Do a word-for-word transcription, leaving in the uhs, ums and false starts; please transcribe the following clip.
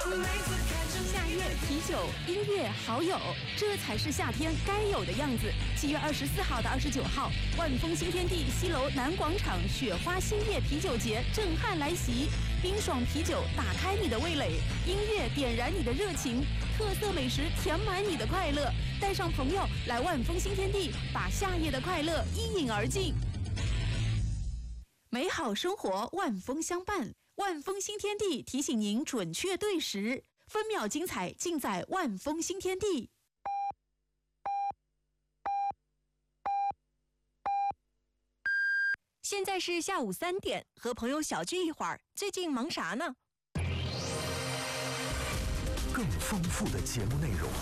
夏夜啤酒音乐好友，这才是夏天该有的样子。七月二十四号到二十九号，万丰新天地西楼南广场雪花星夜啤酒节震撼来袭，冰爽啤酒打开你的味蕾，音乐点燃你的热情，特色美食填满你的快乐。带上朋友来万丰新天地，把夏夜的快乐一饮而尽。美好生活万丰相伴，万丰新天地提醒您准确对时，分秒精彩尽在万丰新天地。 现在是下午三点，和朋友小聚一会儿，最近忙啥呢？ 更丰富的节目内容。